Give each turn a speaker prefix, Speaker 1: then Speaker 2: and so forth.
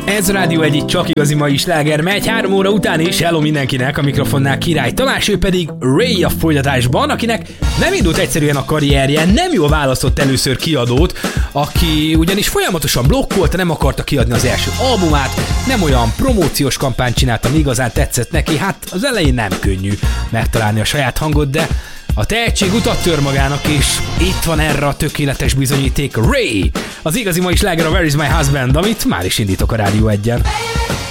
Speaker 1: Ez a Rádió egy csak igazi mai sláger megy 3 óra után is. Hello mindenkinek, a mikrofonnál Király Tamás, ő pedig Ray a folytatásban, akinek nem indult egyszerűen a karrierje, nem jól választott először kiadót, aki ugyanis folyamatosan blokkolta, nem akarta kiadni az első albumát, nem olyan promóciós kampányt csinált, ami igazán tetszett neki. Hát az elején nem könnyű megtalálni a saját hangot, de a tehetség utat tör magának, és itt van erre a tökéletes bizonyíték. Ray, az igazi mai sláger a Where is my husband, amit már is indítok a Rádió 1-en.